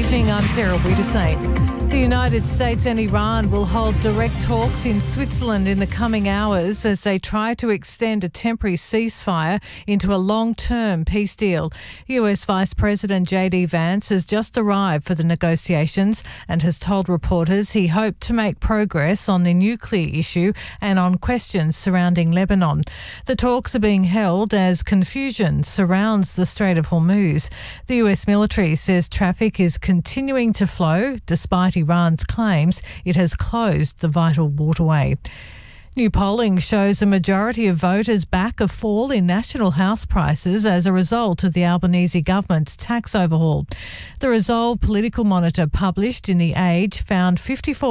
evening, I'm Sarah Wiedersain. The United States and Iran will hold direct talks in Switzerland in the coming hours as they try to extend a temporary ceasefire into a long-term peace deal. US Vice President J.D. Vance has just arrived for the negotiations and has told reporters he hoped to make progress on the nuclear issue and on questions surrounding Lebanon. The talks are being held as confusion surrounds the Strait of Hormuz. The US military says traffic is continuing to flow despite Iran's claims it has closed the vital waterway. New polling shows a majority of voters back a fall in national house prices as a result of the Albanese government's tax overhaul. The Resolve Political Monitor published in The Age found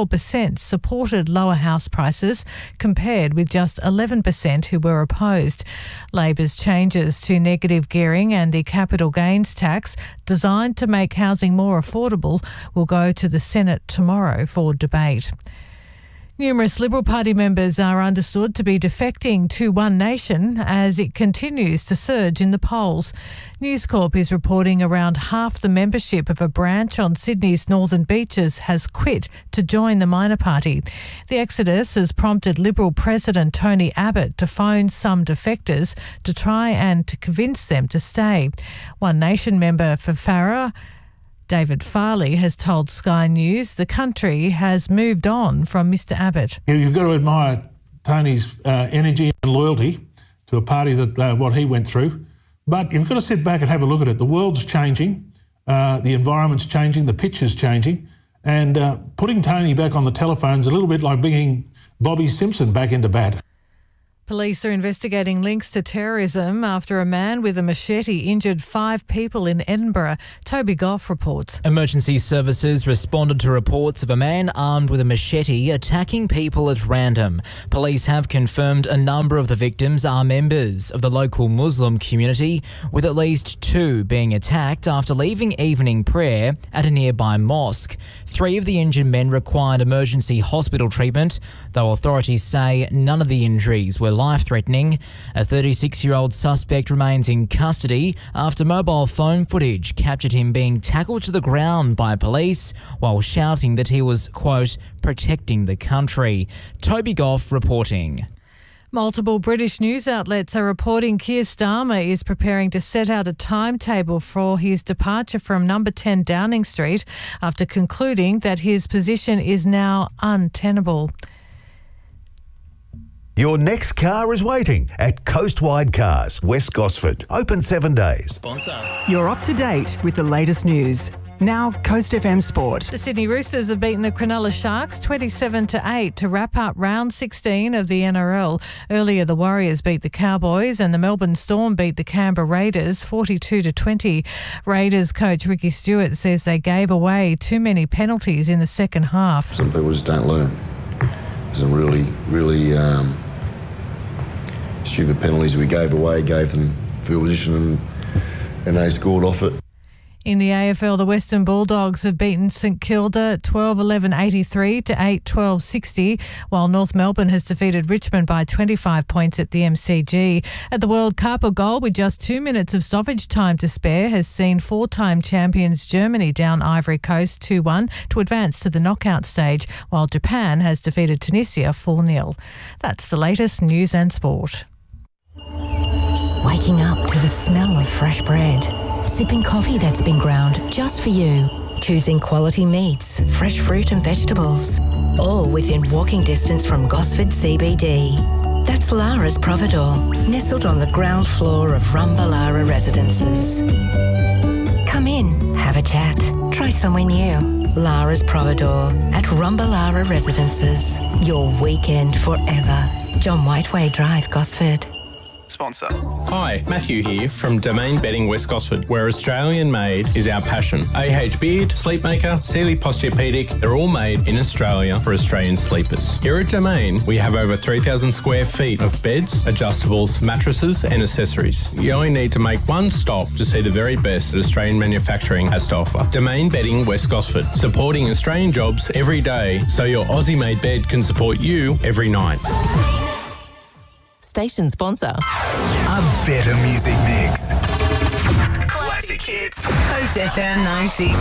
54% supported lower house prices compared with just 11% who were opposed. Labor's changes to negative gearing and the capital gains tax designed to make housing more affordable will go to the Senate tomorrow for debate. Numerous Liberal Party members are understood to be defecting to One Nation as it continues to surge in the polls. News Corp is reporting around half the membership of a branch on Sydney's northern beaches has quit to join the minor party. The exodus has prompted Liberal President Tony Abbott to phone some defectors to try and to convince them to stay. One Nation member for Farrer, David Farley, has told Sky News the country has moved on from Mr Abbott. You've got to admire Tony's energy and loyalty to a party that what he went through. But you've got to sit back and have a look at it. The world's changing, the environment's changing, the pitch is changing, and putting Tony back on the telephone is a little bit like bringing Bobby Simpson back into bat. Police are investigating links to terrorism after a man with a machete injured 5 people in Edinburgh. Toby Goff reports. Emergency services responded to reports of a man armed with a machete attacking people at random. Police have confirmed a number of the victims are members of the local Muslim community, with at least 2 being attacked after leaving evening prayer at a nearby mosque. 3 of the injured men required emergency hospital treatment, though authorities say none of the injuries were life-threatening. A 36-year-old suspect remains in custody after mobile phone footage captured him being tackled to the ground by police while shouting that he was, quote, protecting the country. Toby Goff reporting. Multiple British news outlets are reporting Keir Starmer is preparing to set out a timetable for his departure from number 10 Downing Street after concluding that his position is now untenable. Your next car is waiting at Coastwide Cars, West Gosford. Open 7 days. Sponsor. You're up to date with the latest news. Now, Coast FM Sport. The Sydney Roosters have beaten the Cronulla Sharks 27-8 to wrap up round 16 of the NRL. Earlier, the Warriors beat the Cowboys and the Melbourne Storm beat the Canberra Raiders 42-20. Raiders coach Ricky Stewart says they gave away too many penalties in the second half. Some people just don't learn. Some really stupid penalties we gave away, gave them field position and they scored off it. In the AFL, the Western Bulldogs have beaten St Kilda 12-11-83 to 8-12-60, while North Melbourne has defeated Richmond by 25 points at the MCG. At the World Cup, a goal with just 2 minutes of stoppage time to spare has seen 4-time champions Germany down Ivory Coast 2-1 to advance to the knockout stage, while Japan has defeated Tunisia 4-0. That's the latest news and sport. Waking up to the smell of fresh bread. Sipping coffee that's been ground just for you. Choosing quality meats, fresh fruit and vegetables. All within walking distance from Gosford CBD. That's Lara's Providore, nestled on the ground floor of Rumbalara Residences. Come in, have a chat, try somewhere new. Lara's Providore at Rumbalara Residences. Your weekend forever. John Whiteway Drive, Gosford. Sponsor. Hi, Matthew here from Domain Bedding West Gosford, where Australian made is our passion. AH Beard, Sleepmaker, Sealy Posturepedic, they're all made in Australia for Australian sleepers. Here at Domain, we have over 3,000 square feet of beds, adjustables, mattresses and accessories. You only need to make one stop to see the very best that Australian manufacturing has to offer. Domain Bedding West Gosford, supporting Australian jobs every day so your Aussie-made bed can support you every night. Station sponsor. A better music mix. Classic hits. Coast FM 96.